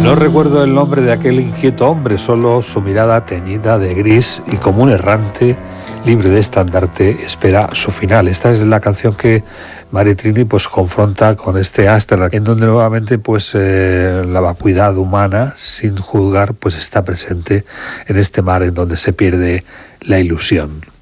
No recuerdo el nombre de aquel inquieto hombre, solo su mirada teñida de gris y como un errante libre de estandarte espera su final. Esta es la canción que Maritrini pues confronta con este Ámsterdam, en donde nuevamente pues la vacuidad humana, sin juzgar, pues está presente en este mar en donde se pierde la ilusión.